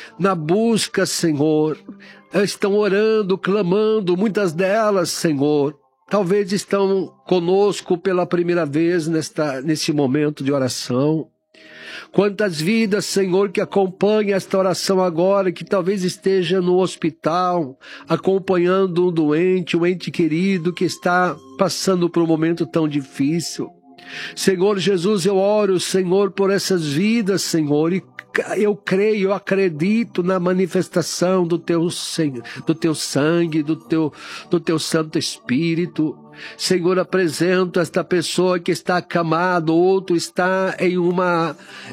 na busca, Senhor, estão orando, clamando, muitas delas, Senhor, talvez estão conosco pela primeira vez nesse momento de oração. Quantas vidas, Senhor, que acompanham esta oração agora, que talvez esteja no hospital, acompanhando um ente querido que está passando por um momento tão difícil. Sangue Jesus, eu oro, Senhor, por essas vidas, Senhor, e eu creio, eu acredito na manifestação do teu sangue, do teu Santo Espírito. Senhor, apresento esta pessoa que está acamada, outro está em uma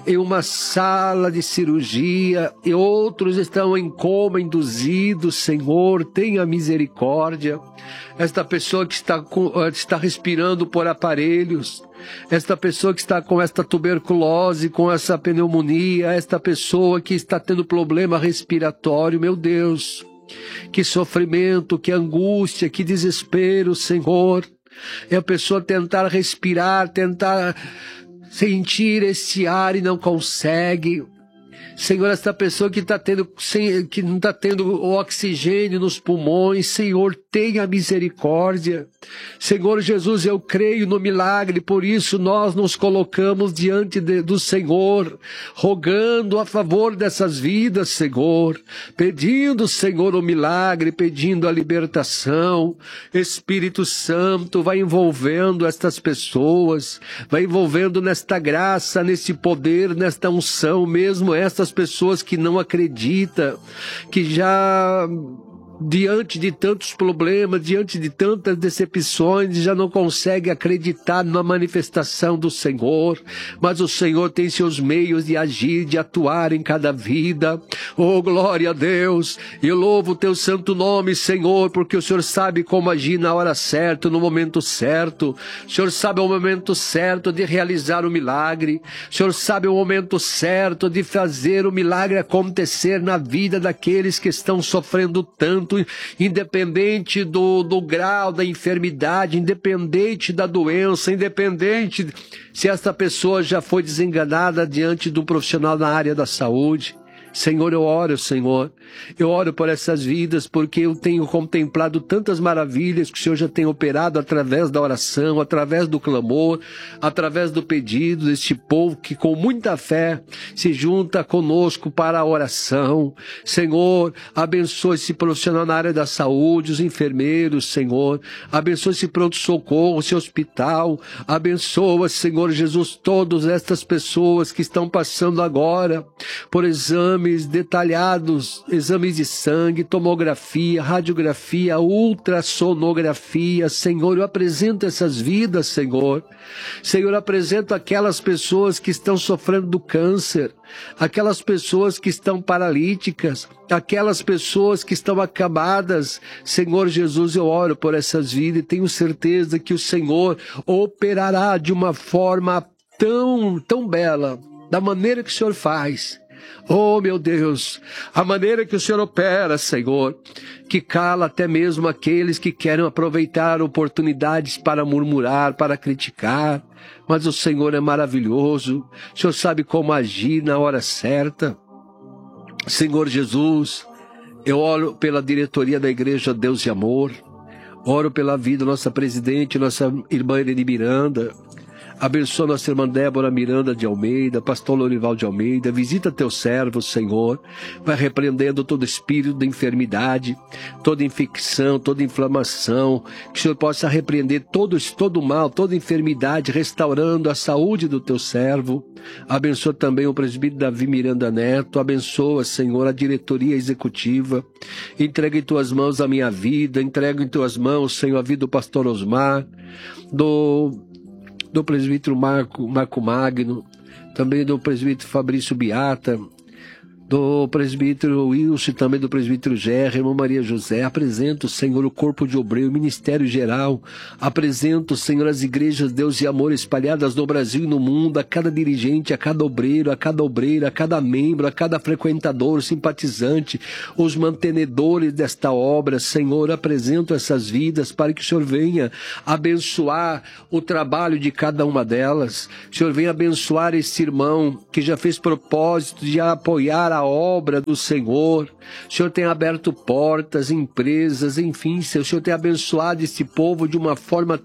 sala de cirurgia, e outros estão em coma induzido. Senhor, tenha misericórdia. Esta pessoa que está respirando por aparelhos, esta pessoa que está com esta tuberculose, com essa pneumonia, esta pessoa que está tendo problema respiratório, meu Deus, que sofrimento, que angústia, que desespero, Senhor. É a pessoa tentar respirar, tentar sentir esse ar e não consegue. Senhor, esta pessoa que não está tendo o oxigênio nos pulmões, Senhor, tenha misericórdia. Senhor Jesus, eu creio no milagre, por isso nós nos colocamos diante do Senhor, rogando a favor dessas vidas, Senhor, pedindo, Senhor, o milagre, pedindo a libertação. Espírito Santo, vai envolvendo estas pessoas, vai envolvendo nesta graça, nesse poder, nesta unção, mesmo estas pessoas que não acreditam, que já diante de tantos problemas, diante de tantas decepções, já não consegue acreditar na manifestação do Senhor, mas o Senhor tem seus meios de agir, de atuar em cada vida. Oh, glória a Deus! Eu louvo o teu santo nome, Senhor, porque o Senhor sabe como agir na hora certa, no momento certo. O Senhor sabe o momento certo de realizar o milagre. O Senhor sabe o momento certo de fazer o milagre acontecer na vida daqueles que estão sofrendo tanto, independente do grau da enfermidade, independente da doença, independente se esta pessoa já foi desenganada diante de um profissional na área da saúde. Senhor, eu oro por essas vidas, porque eu tenho contemplado tantas maravilhas que o Senhor já tem operado através da oração, através do clamor, através do pedido deste povo que com muita fé se junta conosco para a oração. Senhor, abençoe esse profissional na área da saúde, os enfermeiros, Senhor, abençoe esse pronto-socorro, esse hospital, abençoa, Senhor Jesus, todas estas pessoas que estão passando agora por exames detalhados, exames de sangue, tomografia, radiografia, ultrassonografia. Senhor, eu apresento essas vidas, Senhor. Senhor, eu apresento aquelas pessoas que estão sofrendo do câncer, aquelas pessoas que estão paralíticas, aquelas pessoas que estão acabadas. Senhor Jesus, eu oro por essas vidas e tenho certeza que o Senhor operará de uma forma tão bela, da maneira que o Senhor faz. Oh, meu Deus, a maneira que o Senhor opera, Senhor, que cala até mesmo aqueles que querem aproveitar oportunidades para murmurar, para criticar. Mas o Senhor é maravilhoso, o Senhor sabe como agir na hora certa. Senhor Jesus, eu oro pela diretoria da Igreja Deus e Amor, oro pela vida da nossa presidente, nossa irmã Irene Miranda. Abençoa nossa irmã Débora Miranda de Almeida, pastor Lorival de Almeida. Visita teu servo, Senhor. Vai repreendendo todo espírito de enfermidade, toda infecção, toda inflamação. Que o Senhor possa repreender todo mal, toda enfermidade, restaurando a saúde do teu servo. Abençoa também o presbítero Davi Miranda Neto. Abençoa, Senhor, a diretoria executiva. Entrega em tuas mãos a minha vida. Entrega em tuas mãos, Senhor, a vida do pastor Osmar, do presbítero Marco Magno, também do presbítero Fabrício Beata, do presbítero Wilson, também do presbítero Gerra, irmã Maria José. Apresento, Senhor, o corpo de obreiro, o ministério geral. Apresento, Senhor, as igrejas Deus e Amor espalhadas no Brasil e no mundo, a cada dirigente, a cada obreiro, a cada obreira, a cada membro, a cada frequentador, simpatizante, os mantenedores desta obra. Senhor, apresento essas vidas para que o Senhor venha abençoar o trabalho de cada uma delas. O Senhor venha abençoar esse irmão que já fez propósito de apoiar para a obra do Senhor. O Senhor tem aberto portas, empresas, enfim, o Senhor tem abençoado esse povo de uma forma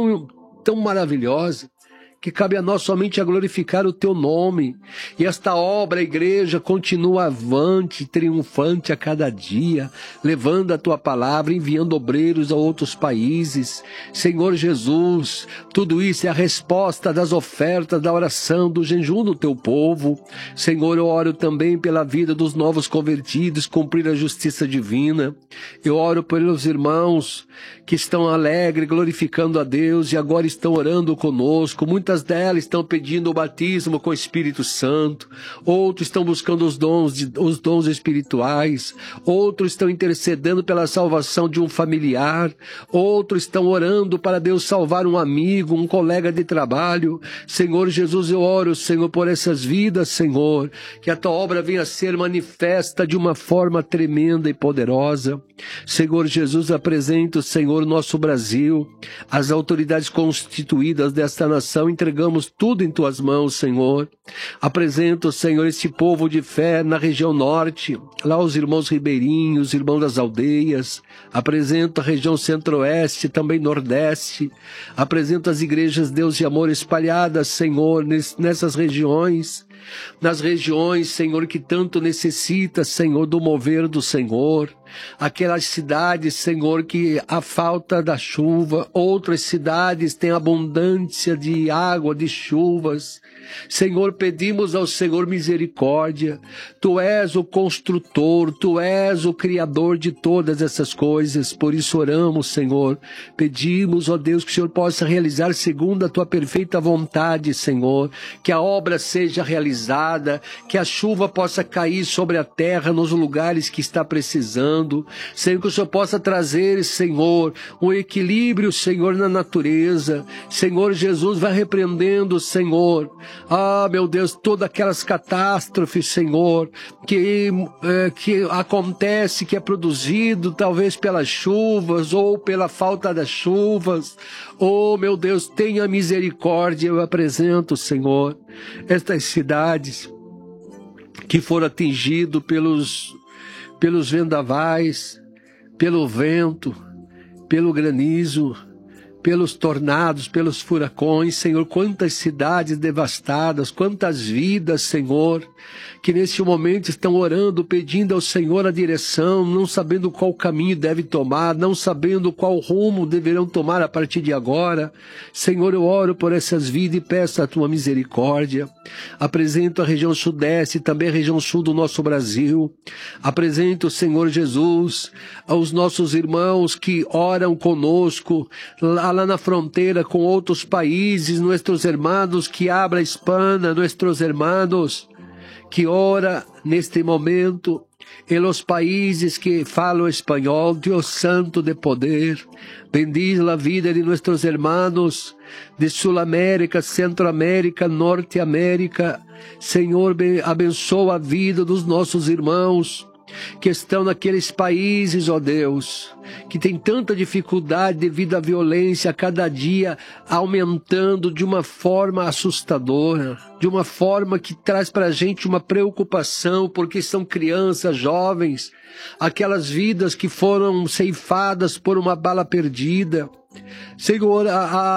tão maravilhosa, que cabe a nós somente a glorificar o Teu nome. E esta obra, a igreja, continua avante, triunfante a cada dia, levando a Tua palavra, enviando obreiros a outros países. Senhor Jesus, tudo isso é a resposta das ofertas, da oração, do jejum do Teu povo. Senhor, eu oro também pela vida dos novos convertidos, cumprir a justiça divina. Eu oro pelos irmãos que estão alegres, glorificando a Deus e agora estão orando conosco. Muitas delas estão pedindo o batismo com o Espírito Santo, outros estão buscando os dons espirituais, outros estão intercedendo pela salvação de um familiar, outros estão orando para Deus salvar um amigo, um colega de trabalho. Senhor Jesus, eu oro, Senhor, por essas vidas, Senhor, que a Tua obra venha a ser manifesta de uma forma tremenda e poderosa. Senhor Jesus, apresento, Senhor, o nosso Brasil, as autoridades constituídas desta nação, entregamos tudo em Tuas mãos, Senhor. Apresento, Senhor, esse povo de fé na região norte, lá os irmãos ribeirinhos, os irmãos das aldeias. Apresento a região centro-oeste, também nordeste. Apresento as igrejas Deus de Amor espalhadas, Senhor, nessas regiões. Nas regiões, Senhor, que tanto necessita, Senhor, do mover do Senhor. Aquelas cidades, Senhor, que a falta da chuva, outras cidades têm abundância de água, de chuvas. Senhor, pedimos ao Senhor misericórdia. Tu és o construtor, Tu és o criador de todas essas coisas. Por isso oramos, Senhor. Pedimos, ó Deus, que o Senhor possa realizar segundo a Tua perfeita vontade, Senhor. Que a obra seja realizada, que a chuva possa cair sobre a terra nos lugares que está precisando. Senhor, que o Senhor possa trazer, Senhor, um equilíbrio, Senhor, na natureza. Senhor Jesus, vai repreendendo, Senhor, meu Deus, todas aquelas catástrofes, Senhor, que acontece, que é produzido talvez pelas chuvas ou pela falta das chuvas. Meu Deus, tenha misericórdia. Eu apresento, Senhor, estas cidades que foram atingidas pelos vendavais, pelo vento, pelo granizo, pelos tornados, pelos furacões. Senhor, quantas cidades devastadas, quantas vidas, Senhor, que neste momento estão orando, pedindo ao Senhor a direção, não sabendo qual caminho deve tomar, não sabendo qual rumo deverão tomar a partir de agora. Senhor, eu oro por essas vidas e peço a Tua misericórdia. Apresento a região sudeste e também a região sul do nosso Brasil. Apresento, Senhor Jesus, aos nossos irmãos que oram conosco, lá na fronteira com outros países, nossos irmãos que habla hispana, nossos irmãos que ora neste momento em los países que falam espanhol. Deus Santo de poder, bendiz a vida de nossos irmãos de Sul-América, Centro-América, Norte-América. Senhor, abençoa a vida dos nossos irmãos que estão naqueles países, ó Deus, que tem tanta dificuldade devido à violência, a cada dia aumentando de uma forma assustadora, de uma forma que traz para a gente uma preocupação, porque são crianças, jovens, aquelas vidas que foram ceifadas por uma bala perdida. Senhor,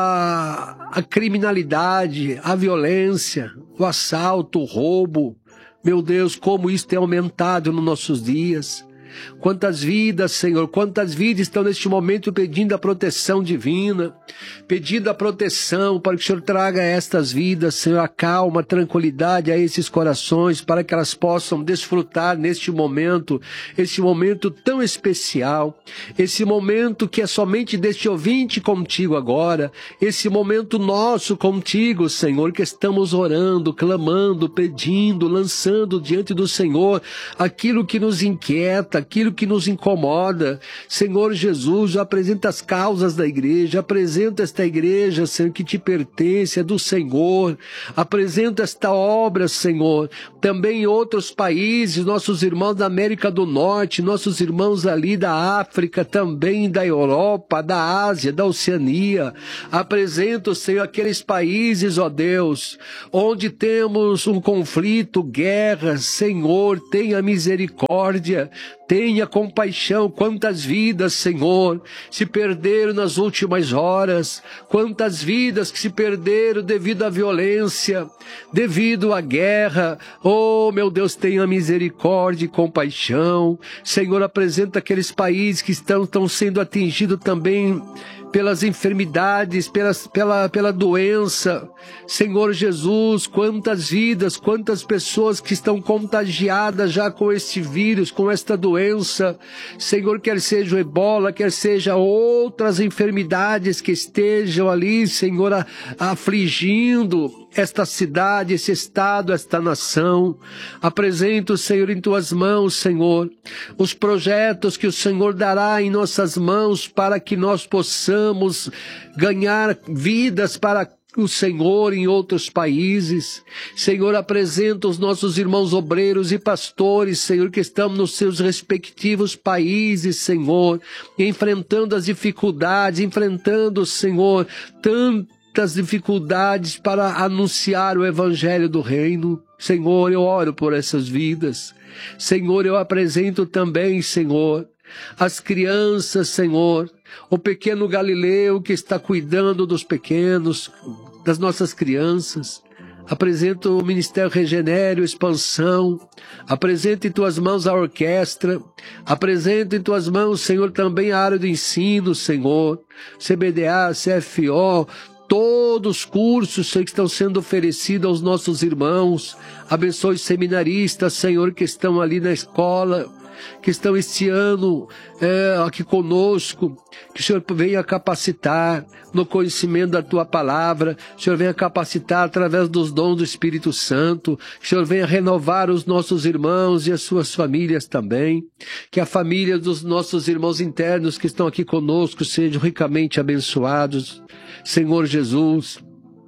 a criminalidade, a violência, o assalto, o roubo, meu Deus, como isso tem aumentado nos nossos dias. Quantas vidas, Senhor, quantas vidas estão neste momento pedindo a proteção divina, pedindo a proteção para que o Senhor traga a estas vidas, Senhor, a calma, a tranquilidade a esses corações, para que elas possam desfrutar neste momento, esse momento tão especial, esse momento que é somente deste ouvinte contigo agora, esse momento nosso contigo, Senhor, que estamos orando, clamando, pedindo, lançando diante do Senhor aquilo que nos inquieta, apresenta aquilo que nos incomoda. Senhor Jesus, apresenta as causas da igreja, apresenta esta igreja, Senhor, que te pertence, é do Senhor. Apresenta esta obra, Senhor, também em outros países, nossos irmãos da América do Norte, nossos irmãos ali da África, também da Europa, da Ásia, da Oceania. Apresenta, Senhor, aqueles países, ó Deus, onde temos um conflito, guerra. Senhor, tenha misericórdia, tenha compaixão. Quantas vidas, Senhor, se perderam nas últimas horas, quantas vidas que se perderam devido à violência, devido à guerra. Oh, meu Deus, tenha misericórdia e compaixão. Senhor, apresenta aqueles países que estão sendo atingidos também pelas enfermidades, pela doença. Senhor Jesus, quantas vidas, quantas pessoas que estão contagiadas já com este vírus, com esta doença. Senhor, quer seja o ebola, quer seja outras enfermidades que estejam ali, Senhor, afligindo esta cidade, esse estado, esta nação. Apresento, Senhor, em tuas mãos, Senhor, os projetos que o Senhor dará em nossas mãos para que nós possamos ganhar vidas para o Senhor em outros países. Senhor, apresenta os nossos irmãos obreiros e pastores, Senhor, que estão nos seus respectivos países, Senhor, enfrentando as dificuldades, enfrentando, Senhor, tantas dificuldades para anunciar o evangelho do reino. Senhor, eu oro por essas vidas. Senhor, eu apresento também, Senhor, as crianças, Senhor, o pequeno Galileu que está cuidando dos pequenos, das nossas crianças. Apresento o Ministério Regenério, Expansão. Apresento em tuas mãos a orquestra. Apresento em tuas mãos, Senhor, também a área do ensino, Senhor, CBDA, CFO, todos os cursos, Senhor, que estão sendo oferecidos aos nossos irmãos. Abençoe os seminaristas, Senhor, que estão ali na escola, que estão este ano aqui conosco. Que o Senhor venha capacitar no conhecimento da Tua Palavra. Que o Senhor venha capacitar através dos dons do Espírito Santo. Que o Senhor venha renovar os nossos irmãos e as suas famílias também. Que a família dos nossos irmãos internos que estão aqui conosco sejam ricamente abençoados. Senhor Jesus,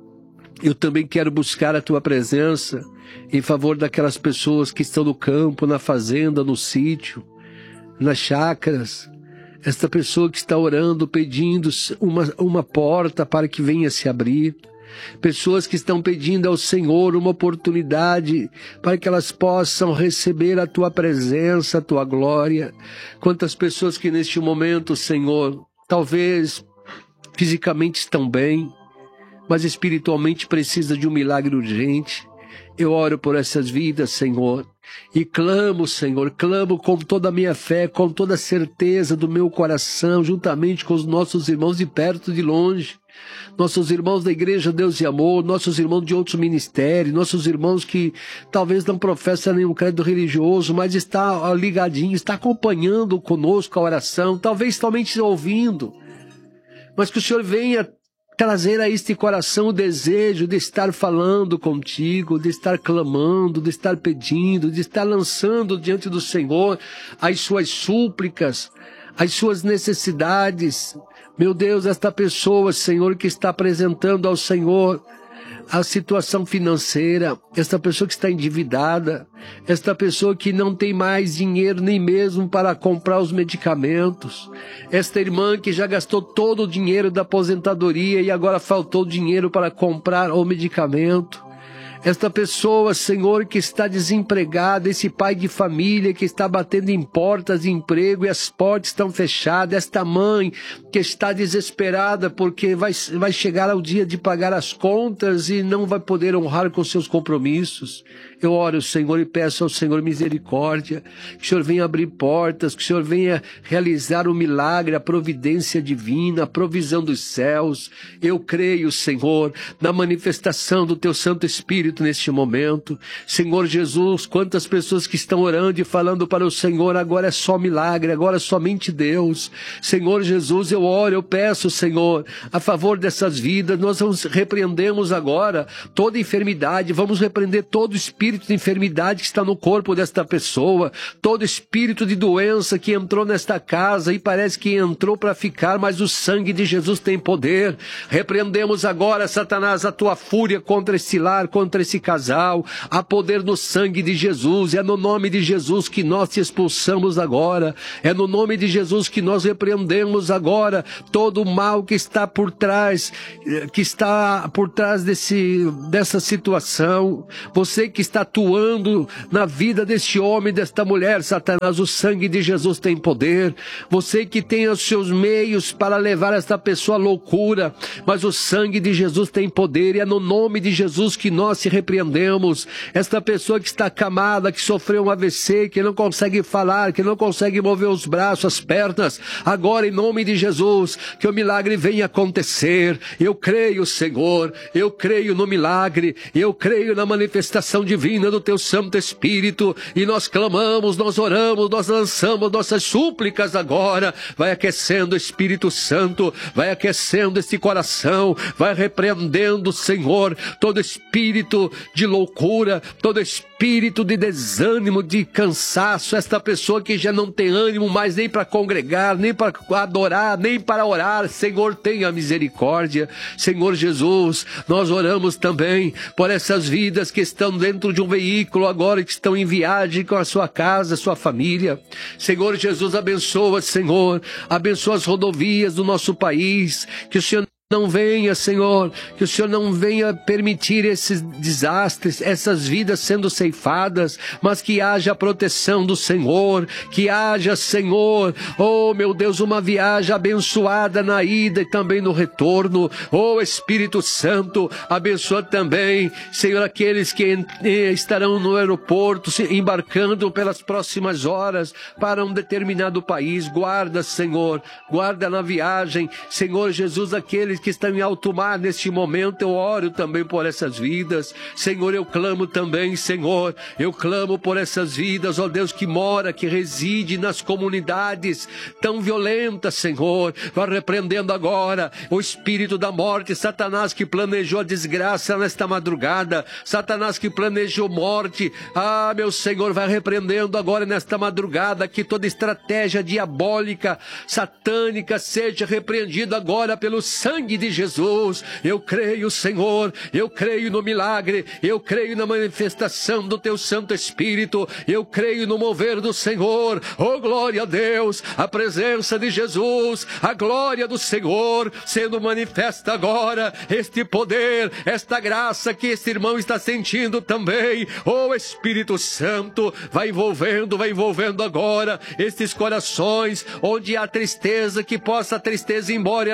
eu também quero buscar a Tua presença em favor daquelas pessoas que estão no campo, na fazenda, no sítio, nas chácaras. Esta pessoa que está orando, pedindo uma porta para que venha se abrir. Pessoas que estão pedindo ao Senhor uma oportunidade para que elas possam receber a Tua presença, a Tua glória. Quantas pessoas que neste momento, Senhor, talvez fisicamente estão bem, mas espiritualmente precisa de um milagre urgente. Eu oro por essas vidas, Senhor, e clamo, Senhor, clamo com toda a minha fé, com toda a certeza do meu coração, juntamente com os nossos irmãos de perto e de longe, nossos irmãos da Igreja Deus e Amor, nossos irmãos de outros ministérios, nossos irmãos que talvez não professam nenhum credo religioso, mas está ligadinho, está acompanhando conosco a oração, talvez somente ouvindo, mas que o Senhor venha trazer a este coração o desejo de estar falando contigo, de estar clamando, de estar pedindo, de estar lançando diante do Senhor as suas súplicas, as suas necessidades. Meu Deus, esta pessoa, Senhor, que está apresentando ao Senhor a situação financeira, esta pessoa que está endividada, esta pessoa que não tem mais dinheiro nem mesmo para comprar os medicamentos, esta irmã que já gastou todo o dinheiro da aposentadoria e agora faltou dinheiro para comprar o medicamento, esta pessoa, Senhor, que está desempregada, esse pai de família que está batendo em portas de emprego e as portas estão fechadas, esta mãe que está desesperada porque vai chegar ao dia de pagar as contas e não vai poder honrar com seus compromissos. Eu oro, Senhor, e peço ao Senhor misericórdia, que o Senhor venha abrir portas, que o Senhor venha realizar o milagre, a providência divina, a provisão dos céus. Eu creio, Senhor, na manifestação do Teu Santo Espírito Espírito neste momento. Senhor Jesus, quantas pessoas que estão orando e falando para o Senhor, agora é só milagre, agora é somente Deus. Senhor Jesus, eu oro, eu peço, Senhor, a favor dessas vidas. Nós repreendemos agora toda enfermidade, vamos repreender todo espírito de enfermidade que está no corpo desta pessoa, todo espírito de doença que entrou nesta casa e parece que entrou para ficar, mas o sangue de Jesus tem poder. Repreendemos agora, Satanás, a tua fúria contra esse lar, contra esse casal. Há poder no sangue de Jesus, é no nome de Jesus que nós te expulsamos agora, é no nome de Jesus que nós repreendemos agora todo o mal que está por trás dessa situação. Você que está atuando na vida deste homem, desta mulher, Satanás, o sangue de Jesus tem poder. Você que tem os seus meios para levar esta pessoa à loucura, mas o sangue de Jesus tem poder, e é no nome de Jesus que nós te repreendemos. Esta pessoa que está acamada, que sofreu um AVC, que não consegue falar, que não consegue mover os braços, as pernas, agora em nome de Jesus, que o milagre venha acontecer. Eu creio, Senhor, eu creio no milagre, eu creio na manifestação divina do teu Santo Espírito, e nós clamamos, nós oramos, nós lançamos nossas súplicas agora. Vai aquecendo o Espírito Santo, vai aquecendo esse coração, vai repreendendo, Senhor, todo espírito de loucura, todo espírito de desânimo, de cansaço, esta pessoa que já não tem ânimo mais nem para congregar, nem para adorar, nem para orar. Senhor, tenha misericórdia. Senhor Jesus, nós oramos também por essas vidas que estão dentro de um veículo agora, que estão em viagem com a sua casa, sua família. Senhor Jesus, abençoa, Senhor, abençoa as rodovias do nosso país, que o Senhor não venha, Senhor, que o Senhor não venha permitir esses desastres, essas vidas sendo ceifadas, mas que haja a proteção do Senhor, que haja, Senhor, oh meu Deus, uma viagem abençoada na ida e também no retorno. Oh Espírito Santo, abençoa também, Senhor, aqueles que estarão no aeroporto, embarcando pelas próximas horas para um determinado país. Guarda, Senhor, guarda na viagem, Senhor Jesus, aqueles que estão em alto mar neste momento. Eu oro também por essas vidas, Senhor. Eu clamo também, Senhor, eu clamo por essas vidas, ó Deus, que mora, que reside nas comunidades tão violentas, Senhor. Vai repreendendo agora o espírito da morte, Satanás que planejou a desgraça nesta madrugada, Satanás que planejou morte. Ah, meu Senhor, vai repreendendo agora nesta madrugada, que toda estratégia diabólica, satânica, seja repreendida agora pelo sangue de Jesus. Eu creio, Senhor, eu creio no milagre, eu creio na manifestação do teu Santo Espírito, eu creio no mover do Senhor. Oh, glória a Deus, a presença de Jesus, a glória do Senhor sendo manifesta agora, este poder, esta graça que este irmão está sentindo também. Oh, Espírito Santo, vai envolvendo agora estes corações onde há tristeza, que possa a tristeza ir embora e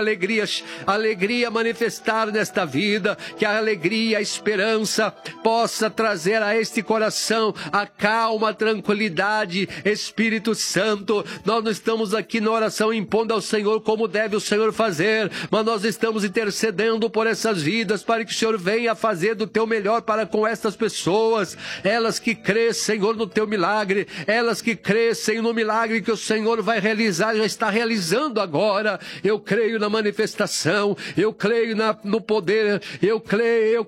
alegria manifestar nesta vida, que a alegria, a esperança possa trazer a este coração a calma, a tranquilidade. Espírito Santo, nós não estamos aqui na oração impondo ao Senhor como deve o Senhor fazer, mas nós estamos intercedendo por essas vidas, para que o Senhor venha fazer do teu melhor para com estas pessoas, elas que crêem, Senhor, no teu milagre, elas que crescem no milagre que o Senhor vai realizar, já está realizando agora. Eu creio na manifestação, eu creio no poder, eu creio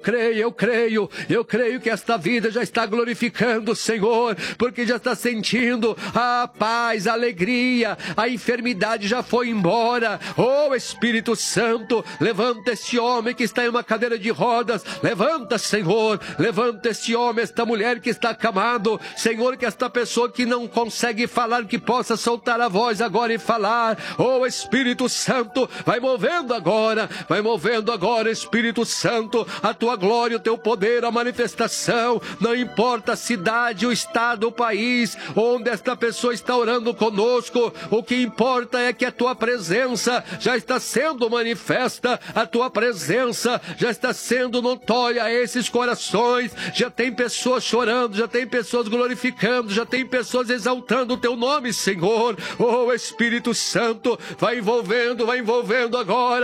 que esta vida já está glorificando o Senhor, porque já está sentindo a paz, a alegria, a enfermidade já foi embora. Oh, Espírito Santo, levanta este homem que está em uma cadeira de rodas, levanta, Senhor, levanta este homem, esta mulher que está acamado, Senhor, que esta pessoa que não consegue falar, que possa soltar a voz agora e falar. Oh, Espírito Santo, vai movendo agora, Espírito Santo, a tua glória, o teu poder, a manifestação. Não importa a cidade, o estado, o país onde esta pessoa está orando conosco, o que importa é que a tua presença já está sendo manifesta, a tua presença já está sendo notória a esses corações. Já tem pessoas chorando, já tem pessoas glorificando, já tem pessoas exaltando o teu nome, Senhor. Oh, Espírito Santo, vai envolvendo agora,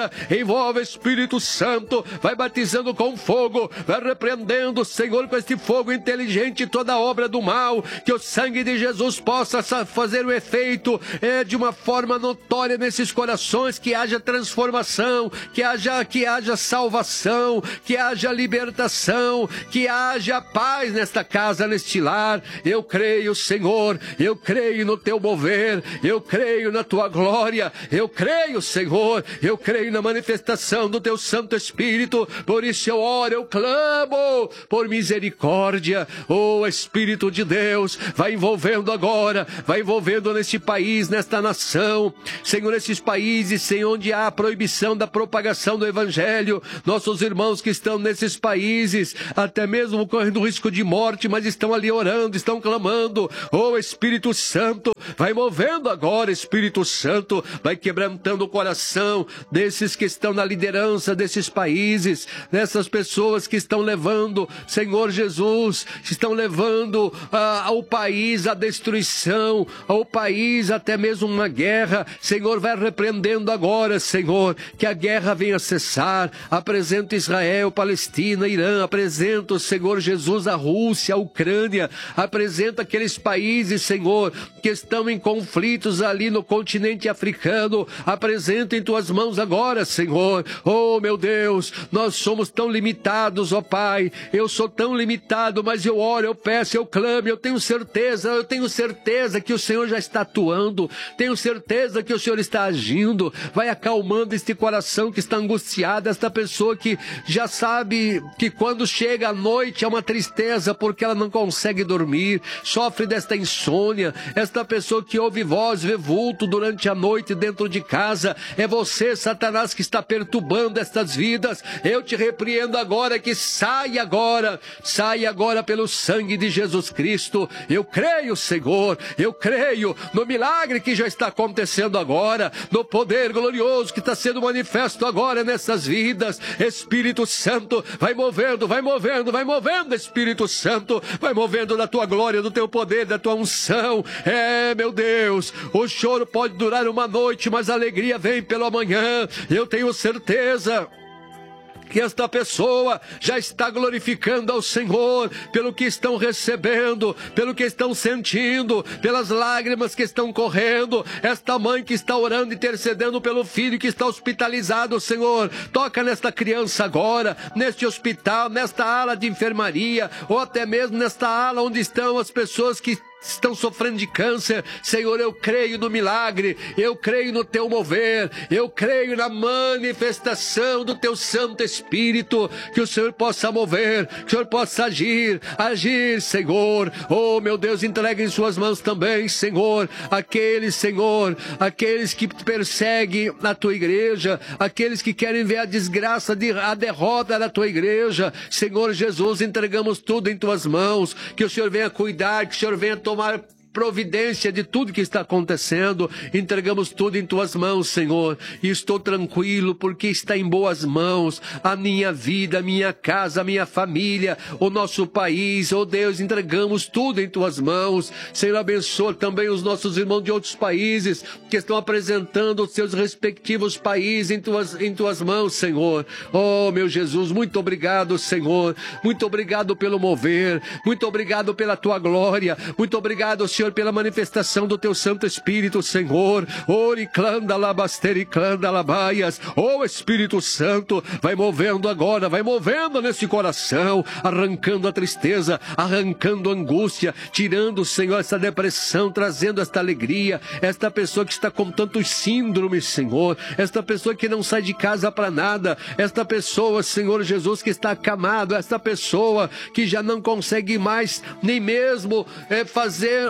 envolve, Espírito Santo, vai batizando com fogo, vai repreendendo, Senhor, com este fogo inteligente toda obra do mal, que o sangue de Jesus possa fazer o efeito de uma forma notória nesses corações, que haja transformação, que haja salvação, que haja libertação, que haja paz nesta casa, neste lar. Eu creio, Senhor, eu creio no teu mover, eu creio na tua glória, eu creio, Senhor, eu creio na manifestação do teu Santo Espírito. Por isso eu oro, eu clamo por misericórdia. Oh, Espírito de Deus, vai envolvendo agora, vai envolvendo neste país, nesta nação, Senhor, esses países, Senhor, onde há a proibição da propagação do Evangelho, nossos irmãos que estão nesses países, até mesmo correndo risco de morte, mas estão ali orando, estão clamando. Oh, Espírito Santo, vai movendo agora, Espírito Santo, vai quebrantando o coração desses que estão na liderança desses países, dessas pessoas que estão levando, Senhor Jesus, estão levando ao país a destruição, ao país até mesmo uma guerra. Senhor, vai repreendendo agora, Senhor, que a guerra venha cessar. Apresenta Israel, Palestina, Irã, apresenta, Senhor Jesus, a Rússia, a Ucrânia, apresenta aqueles países, Senhor, que estão em conflitos ali no continente africano, apresenta em tuas mãos agora, Senhor. Oh, meu Deus, nós somos tão limitados, ó Pai, eu sou tão limitado, mas eu oro, eu peço, eu clamo, eu tenho certeza que o Senhor já está atuando, tenho certeza que o Senhor está agindo. Vai acalmando este coração que está angustiado, esta pessoa que já sabe que quando chega a noite é uma tristeza porque ela não consegue dormir, sofre desta insônia, esta pessoa que ouve voz, vê vulto durante a noite dentro de casa. É você, Satanás, que está perturbando estas vidas. Eu te repreendo agora, que saia agora pelo sangue de Jesus Cristo. Eu creio, Senhor, eu creio no milagre que já está acontecendo agora, no poder glorioso que está sendo manifesto agora nessas vidas. Espírito Santo, vai movendo, Espírito Santo, vai movendo da tua glória, do teu poder, da tua unção. Meu Deus, o choro pode durar uma noite, mas a alegria vem pelo amanhã. Eu tenho certeza que esta pessoa já está glorificando ao Senhor pelo que estão recebendo, pelo que estão sentindo, pelas lágrimas que estão correndo. Esta mãe que está orando, intercedendo pelo filho que está hospitalizado, Senhor, toca nesta criança agora, neste hospital, nesta ala de enfermaria, ou até mesmo nesta ala onde estão as pessoas que estão sofrendo de câncer. Senhor, eu creio no milagre, eu creio no teu mover, eu creio na manifestação do teu Santo Espírito, que o Senhor possa mover, que o Senhor possa agir, Senhor. Oh, meu Deus, entregue em suas mãos também, Senhor, aqueles que perseguem a tua igreja, aqueles que querem ver a desgraça, a derrota da tua igreja. Senhor Jesus, entregamos tudo em tuas mãos, que o Senhor venha cuidar, que o Senhor venha tomar providência de tudo que está acontecendo. Entregamos tudo em tuas mãos, Senhor, e estou tranquilo porque está em boas mãos a minha vida, a minha casa, a minha família, o nosso país. Oh Deus, entregamos tudo em tuas mãos. Senhor, abençoa também os nossos irmãos de outros países que estão apresentando os seus respectivos países em tuas mãos, Senhor. Oh, meu Jesus, muito obrigado, Senhor, muito obrigado pelo mover, muito obrigado pela tua glória, muito obrigado, Senhor, pela manifestação do teu Santo Espírito, Senhor. Oriclanda labasteri clando labaias. Oh, Espírito Santo, vai movendo agora, vai movendo nesse coração, arrancando a tristeza, arrancando a angústia, tirando, Senhor, essa depressão, trazendo esta alegria. Esta pessoa que está com tantos síndromes, Senhor, esta pessoa que não sai de casa para nada, esta pessoa, Senhor Jesus, que está acamado, esta pessoa que já não consegue mais nem mesmo fazer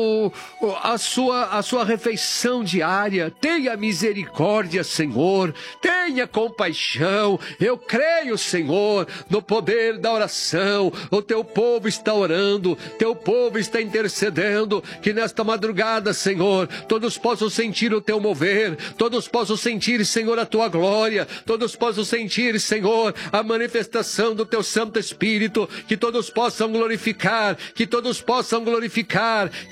a sua refeição diária. Tenha misericórdia, Senhor, tenha compaixão. Eu creio, Senhor, no poder da oração. O teu povo está orando, teu povo está intercedendo, que nesta madrugada, Senhor, todos possam sentir o teu mover, todos possam sentir, Senhor, a tua glória, todos possam sentir, Senhor, a manifestação do teu Santo Espírito, que todos possam glorificar,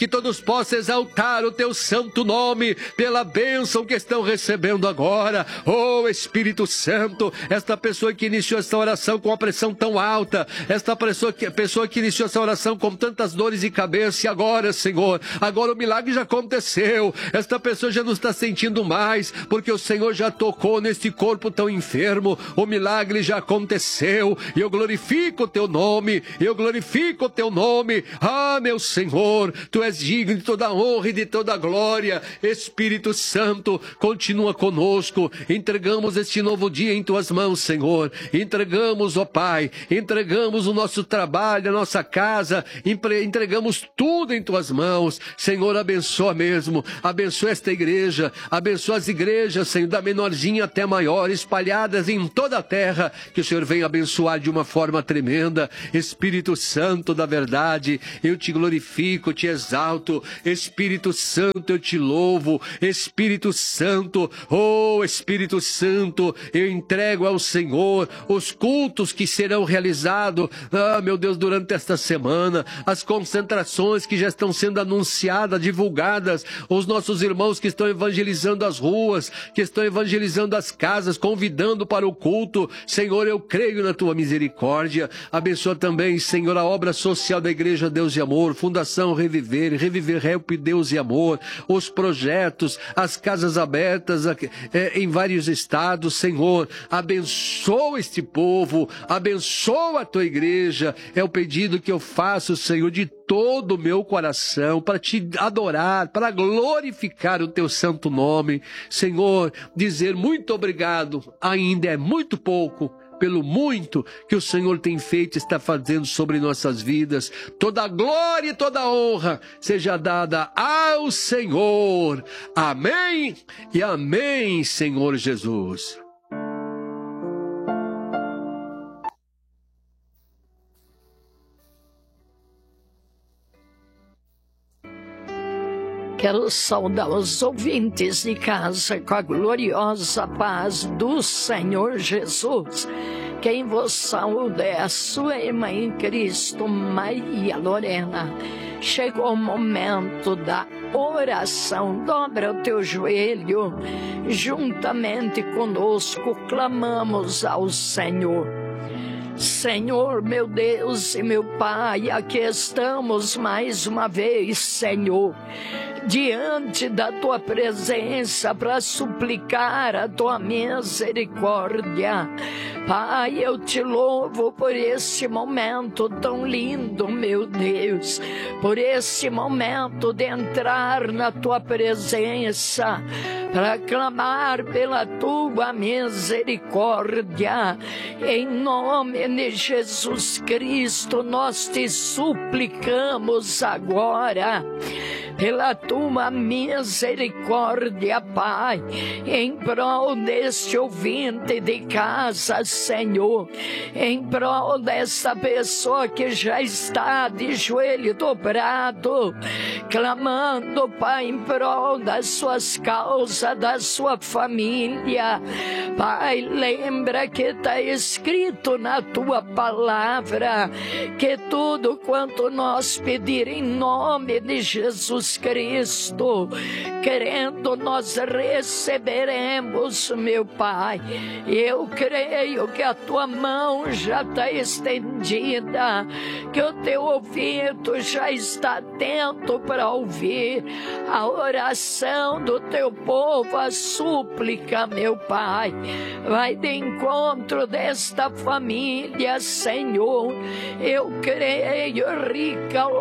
que todos possam exaltar o teu santo nome pela bênção que estão recebendo agora. Oh, Espírito Santo, esta pessoa que iniciou esta oração com a pressão tão alta, esta pessoa que iniciou essa oração com tantas dores de cabeça, e agora, Senhor, agora o milagre já aconteceu. Esta pessoa já não está sentindo mais, porque o Senhor já tocou neste corpo tão enfermo. O milagre já aconteceu, e eu glorifico o teu nome, eu glorifico o teu nome. Ah, meu Senhor, tu és digno de toda honra e de toda glória. Espírito Santo, continua conosco. Entregamos este novo dia em tuas mãos, Senhor. Entregamos, ó Pai, entregamos o nosso trabalho, a nossa casa, entregamos tudo em tuas mãos. Senhor, abençoa mesmo, abençoa esta igreja, abençoa as igrejas, Senhor, da menorzinha até maior, espalhadas em toda a terra, que o Senhor venha abençoar de uma forma tremenda. Espírito Santo da verdade, eu te glorifico, te exalto. Espírito Santo, eu te louvo. Espírito Santo, oh Espírito Santo, eu entrego ao Senhor os cultos que serão realizados, meu Deus, durante esta semana, as concentrações que já estão sendo anunciadas, divulgadas, os nossos irmãos que estão evangelizando as ruas, que estão evangelizando as casas, convidando para o culto. Senhor, eu creio na tua misericórdia. Abençoa também, Senhor, a obra social da Igreja Deus e Amor, Fundação Reviver, Reviver Help Deus e Amor, os projetos, as casas abertas em vários estados. Senhor, abençoa este povo, abençoa a tua igreja. É o pedido que eu faço, Senhor, de todo o meu coração, para te adorar, para glorificar o teu santo nome. Senhor, dizer muito obrigado, ainda é muito pouco, pelo muito que o Senhor tem feito e está fazendo sobre nossas vidas. Toda a glória e toda a honra seja dada ao Senhor. Amém e amém, Senhor Jesus. Quero saudar os ouvintes de casa com a gloriosa paz do Senhor Jesus. Quem vos saúda é a sua irmã em Cristo, Maria Lorena. Chegou o momento da oração. Dobra o teu joelho. Juntamente conosco clamamos ao Senhor. Senhor, meu Deus e meu Pai, aqui estamos mais uma vez, Senhor, diante da tua presença para suplicar a tua misericórdia. Pai, eu te louvo por esse momento tão lindo, meu Deus, por esse momento de entrar na tua presença para clamar pela tua misericórdia. Em nome de Jesus Cristo, nós te suplicamos agora pela tua misericórdia, Pai, em prol deste ouvinte de casa, Senhor, em prol dessa pessoa que já está de joelho dobrado, clamando, Pai, em prol das suas causas, da sua família. Pai, lembra que está escrito na tua palavra que tudo quanto nós pedir em nome de Jesus Cristo, querendo, nós receberemos, meu Pai. Eu creio que a tua mão já está estendida, que o teu ouvido já está atento para ouvir a oração do teu povo, a súplica, meu Pai. Vai de encontro desta família, Senhor. Eu creio, rica